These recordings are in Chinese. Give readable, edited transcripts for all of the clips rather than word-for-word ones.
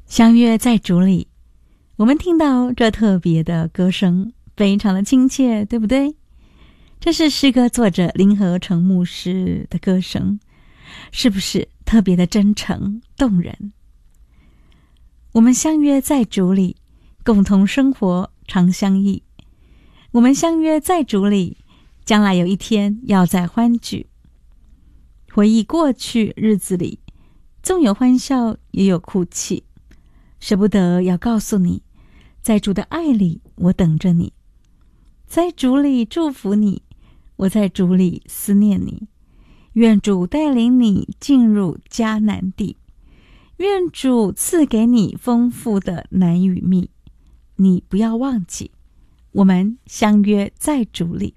相约在主里，我们听到这特别的歌声，非常的亲切，对不对？这是诗歌作者林和成牧师的歌声，是不是特别的真诚动人？我们相约在主里，共同生活，常相忆。我们相约在主里，将来有一天要再欢聚。回忆过去日子里，纵有欢笑，也有哭泣。舍不得要告诉你，在主的爱里，我等着你；在主里祝福你，我在主里思念你。愿主带领你进入迦南地，愿主赐给你丰富的奶与蜜。你不要忘记，我们相约在主里。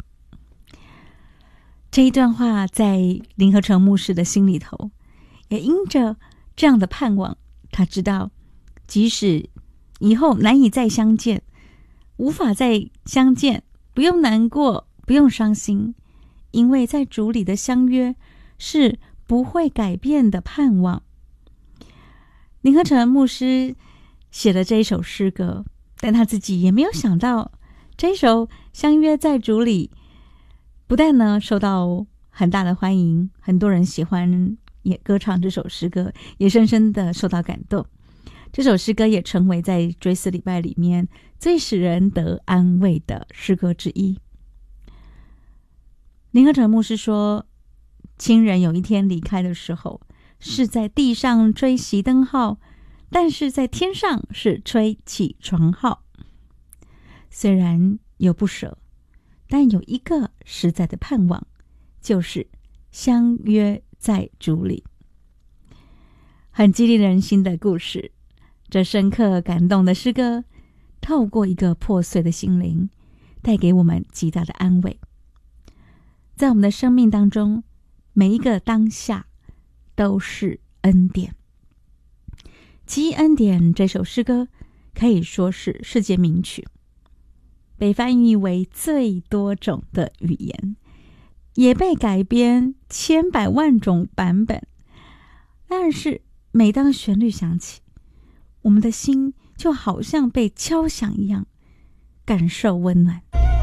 这一段话在林和成牧师的心里头，也因着这样的盼望，他知道即使以后难以再相见，无法再相见，不用难过，不用伤心，因为在主里的相约是不会改变的盼望。林和成牧师写了这一首诗歌，但他自己也没有想到，这一首相约在主里不但呢受到很大的欢迎，很多人喜欢也歌唱这首诗歌，也深深的受到感动。这首诗歌也成为在追思礼拜里面最使人得安慰的诗歌之一。林和成牧师说，亲人有一天离开的时候，是在地上吹熄灯号，但是在天上是吹起床号。虽然有不舍，但有一个实在的盼望，就是相约在主里。很激励人心的故事，这深刻感动的诗歌，透过一个破碎的心灵，带给我们极大的安慰。在我们的生命当中，每一个当下都是恩典。奇异恩典这首诗歌可以说是世界名曲，被翻译为最多种的语言，也被改编千百万种版本。但是每当旋律响起，我们的心就好像被敲响一样，感受温暖。